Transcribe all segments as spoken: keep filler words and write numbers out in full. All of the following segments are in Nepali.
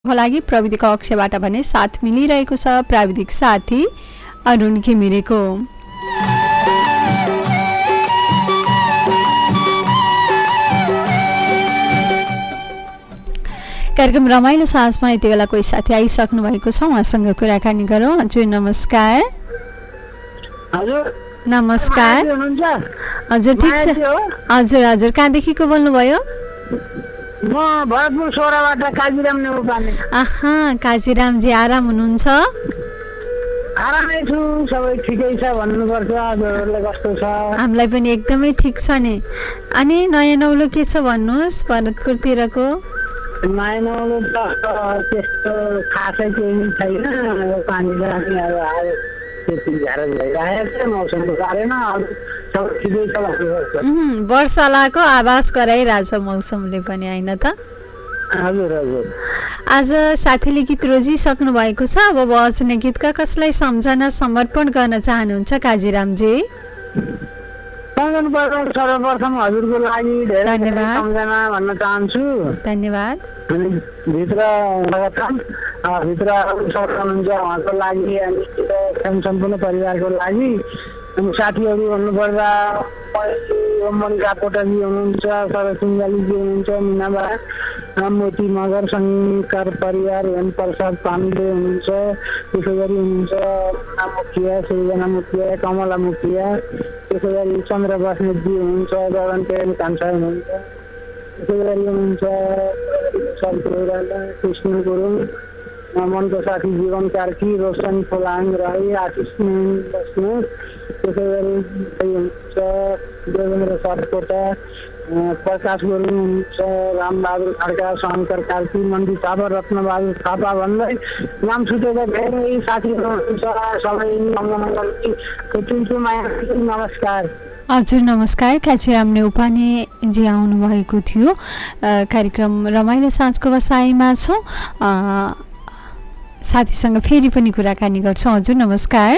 लागि प्रविधि कक्षबाट भने साथ मिलिरहेको छ प्राविधिक साथी अरुण घिमिरेको। कार्यक्रम रमाइलो साँझमा यति बेला कोही साथी आइसक्नु भएको छ, उहाँसँग कुराकानी गरौँ। हजुर नमस्कार। हजुर नमस्कार। हजुर ठिक छ? हजुर हजुर कहाँदेखि को बोल्नुभयो? म भरतपुर सोराबाट काजीराम नेउपाने। आहा काजीरामजी आराम हुनुहुन्छ? आरामै छु, सबै ठिकै छ भन्नुपर्छ। हजुरहरूले कस्तो छ? हामीलाई पनि एकदमै ठिक छ नि। अनि नयाँ नौलो के छ भन्नुहोस् भरतपुरतिरको? नयाँ नौलो त त्यस्तो खासै केही छैन। पानी राख्ने अब आयो त्यति झारल भइरहेको छ, मौसमको कारण सब ठिकै छ भन्नुपर्छ। वर्षालाको आभास गराइरहेछ मौसमले पनि, होइन त? हजुर हजुर। आज साथीले गीत रोजिसक्नु भएको छ, अब बज्ने गीतका कसलाई सम्झना समर्पण गर्न चाहनुहुन्छ काजीरामजी? सर्वप्रथम हजुरको लागि धेरै धन्यवाद सम्झना भन्न चाहन्छु। धन्यवाद। अनि भित्र भित्र सक्नुहुन्छ उहाँको लागि अनि सम्पूर्ण परिवारको लागि। अनि साथीहरू भन्नुपर्दा मणिका पोटजी हुनुहुन्छ, सरसिंगालीजी हुनुहुन्छ, मिनाबा मोती मगर, शङ्कर परिवार, हेम प्रसाद पाण्डे हुनुहुन्छ, त्यसै गरी हुनुहुन्छ मुना मुखिया, सृजना मुखिया, कमला मुखिया, त्यसै गरी चन्द्र बस्नेतजी हुनुहुन्छ, गगन पेन कान्छा हुनुहुन्छ, त्यसै गरी हुनुहुन्छ कृष्ण गुरुङ, मनको साथी जीवन कार्की, रोशन खोलाङ राई, आशिष बस्नेत, त्यसै गरी हुनुहुन्छ देवेन्द्र सापकोटा, प्रकाश गुरुङ हुनुहुन्छ, रामबहादुर खड्का, शङ्कर कार्की, मन्दी थापा, रत्नबहादुर थापा भन्दै नाम छुटेर धेरै साथीहरू हुनुहुन्छ। सबै मङ्गलमङ्गल माया। नमस्कार। हजुर नमस्कार। काजीराम नेउपानेजी आउनुभएको थियो। कार्यक्रम रमाइलो साँझको बसाइमा छौँ, साथीसँग फेरि पनि कुराकानी गर्छौँ। हजुर नमस्कार।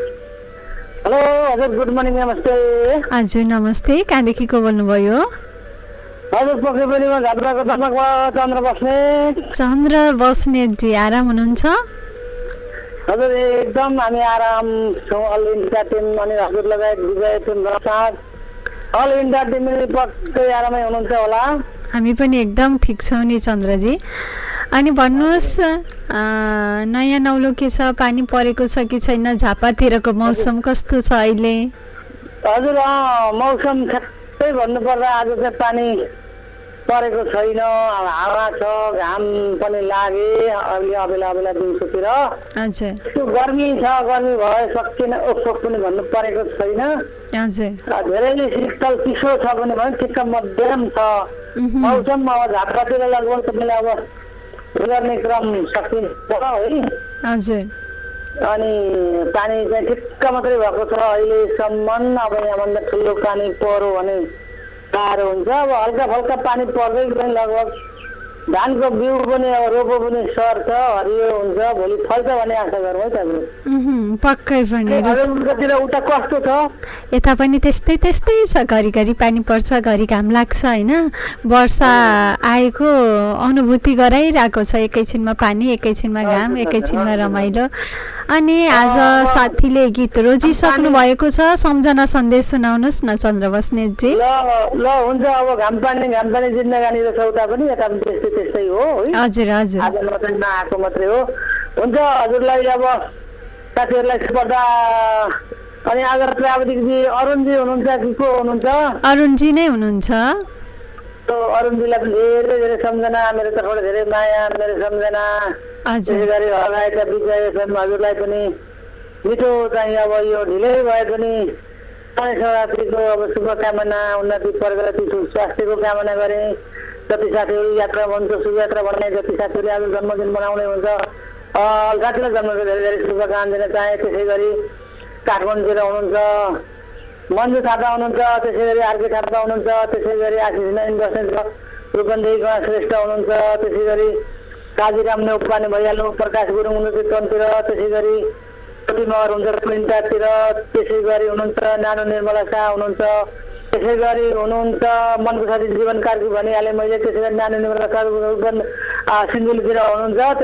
हेलो हजुर, गुड मर्निङ। नमस्ते। हजुर नमस्ते। कहाँदेखि को बोल्नुभयो? हजुर पक्रेपल्लीमा झात्राको दर्शकबाट चन्द्र बस्नेत। चन्द्र बस्नेतजी आराम हुनुहुन्छ? हजुर एकदम हामी आराम छौँ। अल इन्डिया टिम अनि हजुर लगायत विजय टिम साथ अल इन्डिया टिम पक्कै आरामै हुनुहुन्छ होला? हामी पनि एकदम ठिक छौँ नि चन्द्रजी। अनि भन्नुहोस् नयाँ नौलो के छ? पानी परेको छ कि छैन? झापातिरको मौसम कस्तो छ अहिले? हजुर मौसम ठ्याक्कै भन्नुपर्दा आज चाहिँ पानी परेको छैन, हावा छ, घाम पनि लागे अहिले अबेला अबेला दिउँसोतिर। हजुर त्यो गर्मी छ, गर्मी भए सकिएन, ओखोक पनि भन्नु परेको छैन। हजुर धेरै शीतल चिसो छ भने पनि ठिक्क मध्यम छ मौसम। अब झापातिर लगभग तपाईँले अब गुजर्ने क्रम सकिन्छ है। हजुर। अनि पानी चाहिँ ठिक्क मात्रै भएको छ अहिलेसम्म। अब यहाँभन्दा ठुलो पानी पऱ्यो भने गाह्रो हुन्छ। अब हल्का फल्का पानी पर्दै पनि लगभग धानको बिउ पनि अब रोपो पनि सर्छ, हरियो हुन्छ, भोलि फल्छ भन्ने आशा गरौँ है त। पक्कै पनि। हजुरतिर उता कस्तो छ? यता पनि त्यस्तै त्यस्तै छ, घरिघरि पानी पर्छ, घरि घाम लाग्छ, होइन? वर्षा आएको अनुभूति गराइरहेको छ, एकैछिनमा पानी, एकैछिनमा घाम, एकैछिनमा रमाइलो। अनि आज साथीले गीत रोजिसक्नु भएको छ, सम्झना सन्देश सुनाउनुहोस् न चन्द्र बस्नेतजी। ल ल हुन्छ। अब घाम पानी घाम पानी जिन्दगानी रहेछ उता पनि, यता पनि त्यस्तै त्यस्तै हो है। हजुर हजुर। आज मात्रै नआएको मात्रै हो। हुन्छ हजुरलाई अब साथीहरूलाई स्पर्धा। अनि आज प्राविधिकजी अरुणजी हुनुहुन्छ कि को हुनुहुन्छ? अरुणजी नै हुनुहुन्छ। अरुणजीलाई पनि धेरै धेरै सम्झना, मेरो तर्फबाट धेरै माया, मेरो सम्झना। त्यसै गरी हराएका विजय हजुरलाई पनि मिठो चाहिँ अब यो ढिलै भए पनि शिवरात्रिको अब शुभकामना, उन्नति प्रगति स्वास्थ्यको कामना गरे। जति साथीहरू यात्रा भन्छ शुभयात्रा भन्ने, जति साथीहरूले आज जन्मदिन मनाउने हुन्छ साथीलाई जन्मदिन धेरै धेरै शुभकामना दिन चाहे। त्यसै गरी काठमाडौँतिर हुनुहुन्छ मन्जु थापा हुनुहुन्छ, त्यसै गरी आरके थापा हुनुहुन्छ, त्यसै गरी आशिष नारायण बस्नेत, रूपन्देही गणा श्रेष्ठ हुनुहुन्छ, त्यसै गरी काजीराम नेउपाने भइहाल्नु, प्रकाश गुरुङ हुनुहुन्छ चितवनतिर, त्यसै गरी मोती मगर हुनुहुन्छ क्लिन्टातिर, त्यसै गरी हुनुहुन्छ नानो निर्मला शाह हुनुहुन्छ, त्यसै गरी हुनुहुन्छ मनको साथी जीवन कार्की भनिहालेँ मैले, त्यसै गरी नानी निर्मला शाह सिन्धुलीतिर हुनुहुन्छ।